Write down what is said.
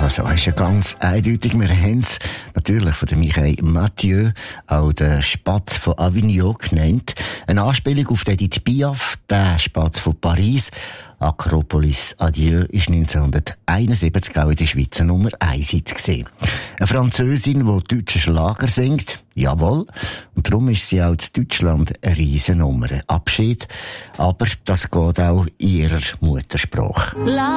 Also, ist ja ganz eindeutig. Wir haben es natürlich von der Mireille Mathieu, auch den Spatz von Avignon genannt. Eine Anspielung auf Edith Piaf, den Spatz von Paris. Akropolis Adieu ist 1971 auch in der Schweizer Nummer 1 Hit gewesen. Eine Französin, die deutsche Schlager singt, jawohl. Und darum ist sie auch in Deutschland eine Riesennummer. Abschied, aber das geht auch in ihrer Muttersprache.